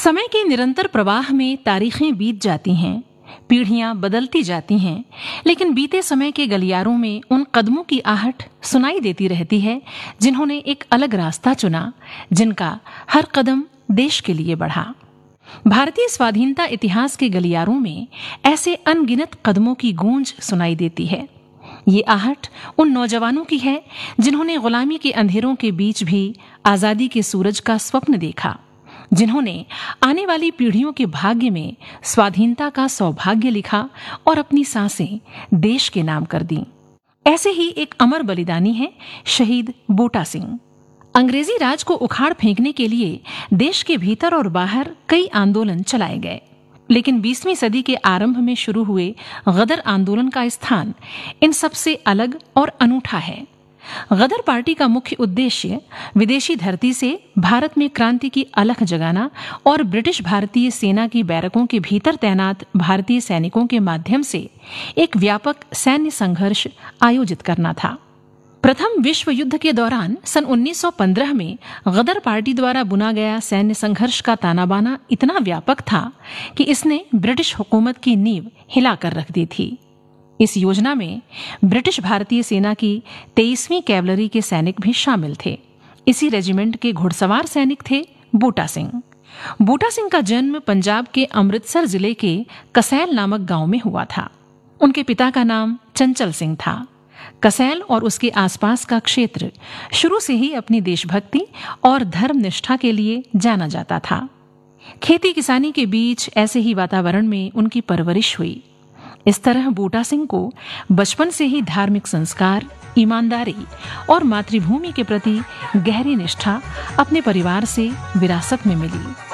समय के निरंतर प्रवाह में तारीखें बीत जाती हैं, पीढ़ियां बदलती जाती हैं, लेकिन बीते समय के गलियारों में उन कदमों की आहट सुनाई देती रहती है जिन्होंने एक अलग रास्ता चुना, जिनका हर कदम देश के लिए बढ़ा। भारतीय स्वाधीनता इतिहास के गलियारों में ऐसे अनगिनत कदमों की गूंज सुनाई देती है। ये आहट उन नौजवानों की है जिन्होंने गुलामी के अंधेरों के बीच भी आजादी के सूरज का स्वप्न देखा, जिन्होंने आने वाली पीढ़ियों के भाग्य में स्वाधीनता का सौभाग्य लिखा और अपनी सांसें देश के नाम कर दी। ऐसे ही एक अमर बलिदानी है शहीद बूटा सिंह। अंग्रेजी राज को उखाड़ फेंकने के लिए देश के भीतर और बाहर कई आंदोलन चलाए गए, लेकिन 20वीं सदी के आरंभ में शुरू हुए गदर आंदोलन का स्थान इन सबसे अलग और अनूठा है। गदर पार्टी का मुख्य उद्देश्य विदेशी धरती से भारत में क्रांति की अलख जगाना और ब्रिटिश भारतीय सेना की बैरकों के भीतर तैनात भारतीय सैनिकों के माध्यम से एक व्यापक सैन्य संघर्ष आयोजित करना था। प्रथम विश्व युद्ध के दौरान सन 1915 में गदर पार्टी द्वारा बुना गया सैन्य संघर्ष का तानाबाना इतना व्यापक था कि इसने ब्रिटिश हुकूमत की नींव हिलाकर रख दी थी। इस योजना में ब्रिटिश भारतीय सेना की 23वीं कैवलरी के सैनिक भी शामिल थे। इसी रेजिमेंट के घुड़सवार सैनिक थे बूटा सिंह। बूटा सिंह का जन्म पंजाब के अमृतसर जिले के कसैल नामक गांव में हुआ था। उनके पिता का नाम चंचल सिंह था। कसैल और उसके आसपास का क्षेत्र शुरू से ही अपनी देशभक्ति और धर्म निष्ठा के लिए जाना जाता था। खेती किसानी के बीच ऐसे ही वातावरण में उनकी परवरिश हुई। इस तरह बूटा सिंह को बचपन से ही धार्मिक संस्कार, ईमानदारी और मातृभूमि के प्रति गहरी निष्ठा अपने परिवार से विरासत में मिली।